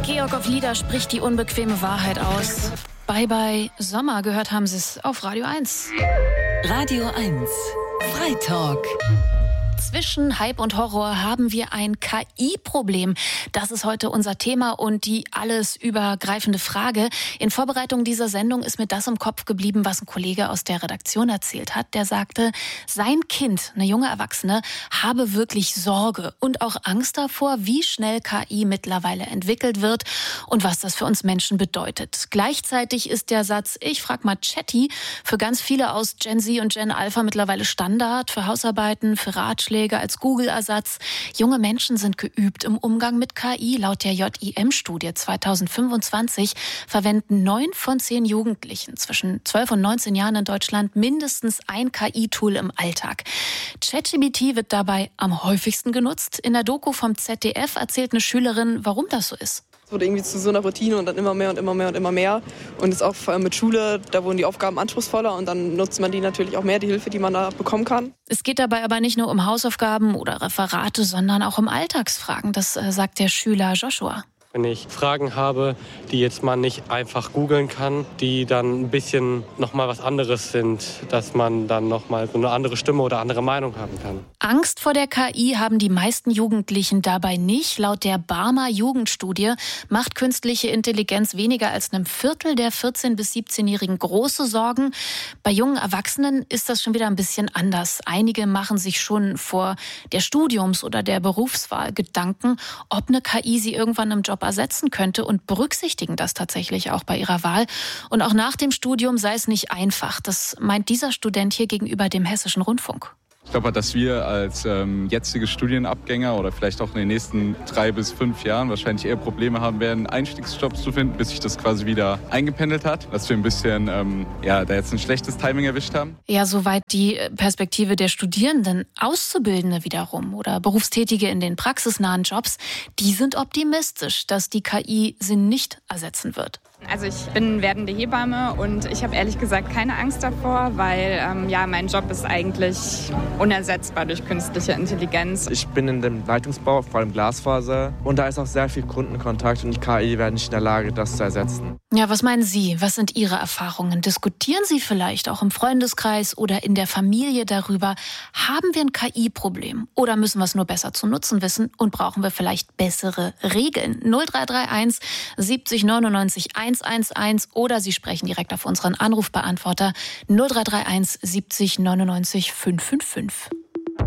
Georg auf Lieder spricht die unbequeme Wahrheit aus. Bye bye Sommer, gehört haben Sie es auf Radio 1. Radio 1, Freitalk. Zwischen Hype und Horror haben wir ein KI-Problem. Das ist heute unser Thema und die alles übergreifende Frage. In Vorbereitung dieser Sendung ist mir das im Kopf geblieben, was ein Kollege aus der Redaktion erzählt hat. Der sagte, sein Kind, eine junge Erwachsene, habe wirklich Sorge und auch Angst davor, wie schnell KI mittlerweile entwickelt wird und was das für uns Menschen bedeutet. Gleichzeitig ist der Satz, ich frag mal Chatty, für ganz viele aus Gen Z und Gen Alpha mittlerweile Standard, für Hausarbeiten, für Ratschläge, als Google-Ersatz. Junge Menschen sind geübt im Umgang mit KI. Laut der JIM-Studie 2025 verwenden 9 von 10 Jugendlichen zwischen 12 und 19 Jahren in Deutschland mindestens ein KI-Tool im Alltag. ChatGPT wird dabei am häufigsten genutzt. In der Doku vom ZDF erzählt eine Schülerin, warum das so ist. Es wurde irgendwie zu so einer Routine und dann immer mehr und immer mehr und immer mehr. Und es ist auch vor allem mit Schule, da wurden die Aufgaben anspruchsvoller und dann nutzt man die natürlich auch mehr, die Hilfe, die man da bekommen kann. Es geht dabei aber nicht nur um Hausaufgaben oder Referate, sondern auch um Alltagsfragen. Das sagt der Schüler Joshua. Wenn ich Fragen habe, die jetzt man nicht einfach googeln kann, die dann ein bisschen nochmal was anderes sind, dass man dann nochmal so eine andere Stimme oder andere Meinung haben kann. Angst vor der KI haben die meisten Jugendlichen dabei nicht. Laut der Barmer Jugendstudie macht künstliche Intelligenz weniger als einem Viertel der 14- bis 17-Jährigen große Sorgen. Bei jungen Erwachsenen ist das schon wieder ein bisschen anders. Einige machen sich schon vor der Studiums- oder der Berufswahl Gedanken, ob eine KI sie irgendwann im Job ersetzen könnte und berücksichtigen das tatsächlich auch bei ihrer Wahl. Und auch nach dem Studium sei es nicht einfach. Das meint dieser Student hier gegenüber dem Hessischen Rundfunk. Ich glaube, dass wir als jetzige Studienabgänger oder vielleicht auch in den nächsten 3 bis 5 Jahren wahrscheinlich eher Probleme haben werden, Einstiegsjobs zu finden, bis sich das quasi wieder eingependelt hat. Dass wir ein bisschen da jetzt ein schlechtes Timing erwischt haben. Ja, soweit die Perspektive der Studierenden. Auszubildende wiederum oder Berufstätige in den praxisnahen Jobs, die sind optimistisch, dass die KI sie nicht ersetzen wird. Also ich bin werdende Hebamme und ich habe ehrlich gesagt keine Angst davor, weil mein Job ist eigentlich unersetzbar durch künstliche Intelligenz. Ich bin in dem Leitungsbau, vor allem Glasfaser, und da ist auch sehr viel Kundenkontakt und die KI wäre nicht in der Lage, das zu ersetzen. Ja, was meinen Sie? Was sind Ihre Erfahrungen? Diskutieren Sie vielleicht auch im Freundeskreis oder in der Familie darüber, haben wir ein KI-Problem oder müssen wir es nur besser zu nutzen wissen und brauchen wir vielleicht bessere Regeln? 0331 70 99 111 oder Sie sprechen direkt auf unseren Anrufbeantworter 0331 70 99 555.